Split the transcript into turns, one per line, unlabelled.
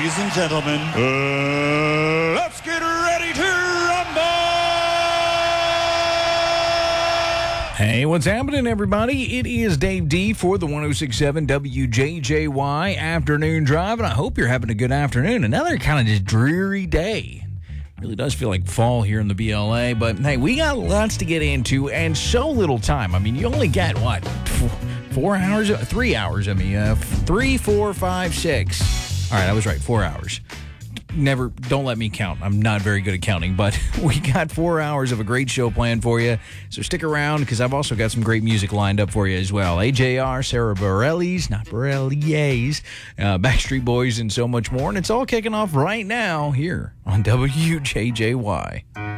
Ladies and gentlemen, let's get ready to rumble!
Hey, what's happening, everybody? It is Dave D for the 106.7 WJJY Afternoon Drive, and I hope you're having a good afternoon. Another kind of just dreary day. Really does feel like fall here in the BLA, but hey, we got lots to get into and so little time. I mean, you only get, what, 4 hours? 3 hours, 3, 4, 5, 6. All right, I was right, 4 hours. Don't let me count. I'm not very good at counting, but we got 4 hours of a great show planned for you. So stick around because I've also got some great music lined up for you as well. AJR, Sarah Bareilles, not Bareilles, Backstreet Boys, and so much more. And it's all kicking off right now here on WJJY.